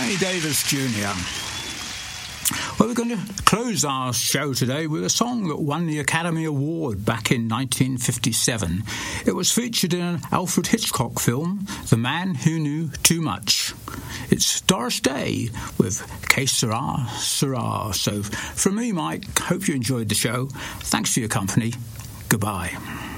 Sammy Davis Jr. Well, we're going to close our show today with a song that won the Academy Award back in 1957. It was featured in an Alfred Hitchcock film, The Man Who Knew Too Much. It's Doris Day with Que Sera, Sera. So from me, Mike, hope you enjoyed the show. Thanks for your company. Goodbye.